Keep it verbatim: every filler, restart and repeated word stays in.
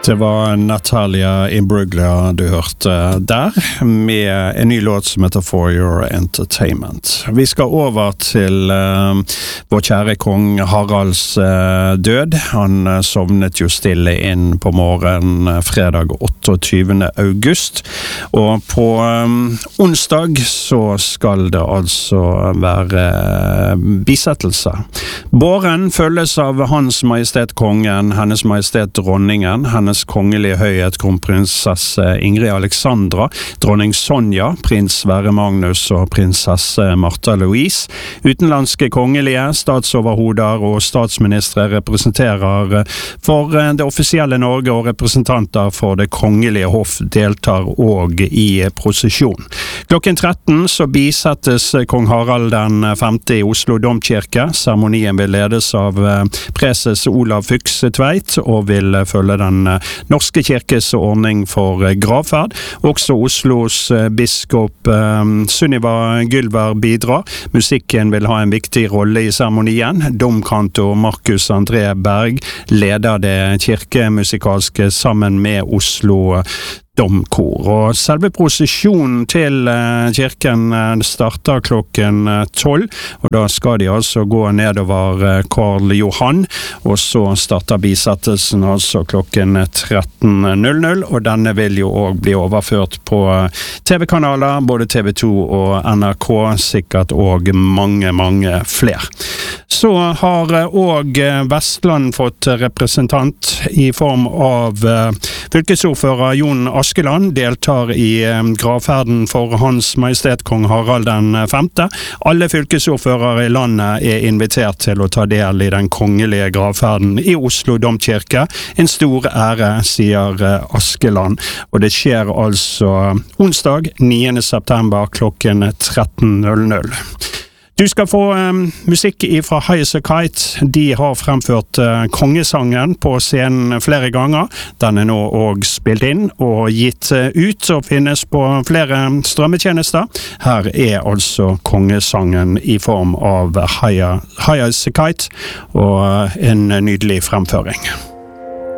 Det var Natalia Imbruglia du hørte der, med en ny låt som heter For Your Entertainment. Vi skal over til uh, vår kjære kong Haralds uh, død. Han uh, sovnet jo stille inn på morgen uh, fredag otteogtyvende august. Og på um, onsdag så skal det altså være uh, bisettelse. Båren følges av Hans Majestet Kongen, Hennes Majestet Dronningen, Hennes kongelige høyhet kronprinsesse Ingrid Alexandra, dronning Sonja, prins Sverre Magnus og prinsesse Martha Louise. Utenlandske kongelige, statsoverhoder og statsministre representerer for det offisielle Norge, og representanter for det kongelige hoff deltar også i prosesjon. Klokken tretten så bisettes kong Harald den femte i Oslo Domkirke. Seremonien vil ledes av preses Olav Fykse Tveit og vil følge den norske kirkes ordning for gravferd. Også Oslos biskop um, Sunniva Gylver bidrar. Musikken vil ha en viktig rolle i seremonien. Domkantor Markus André Berg leder det kirkemusikalske sammen med Oslo domkor. Og selve prosesjonen til uh, kirken uh, starter klokken tolv, og da skal de altså gå nedover uh, Karl Johan, og så starter bisettelsen altså klokken tretten null null, og denne vil jo også bli overført på uh, T V-kanaler, både T V to og N R K, sikkert også mange, mange flere. Så har også uh, Vestland fått representant i form av uh, fylkesordfører Jon Askeland, deltar i eh, gravferden for Hans Majestet Kong Harald den femte. Alle fylkesordførere i landet er invitert til å ta del i den kongelige gravferden i Oslo Domkirke. En stor ære, sier eh, Askeland. Og det skjer altså onsdag niende september klokken tretten null null. Du skal få um, musikk fra High As A Kite. De har fremført uh, kongesangen på scenen flere ganger. Den er nå også spilt inn og gitt uh, ut og finnes på flere strømmetjenester. Her er altså kongesangen i form av High As A Kite og uh, en nydelig fremføring.